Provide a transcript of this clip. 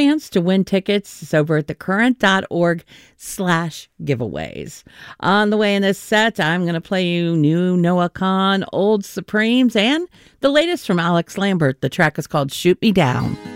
chance to win tickets. It's over at thecurrent.org/giveaways. On the way in this set, I'm going to play you new Noah Kahan, Old Supremes, and the latest from Alex Lambert. The track is called Shoot Me Down.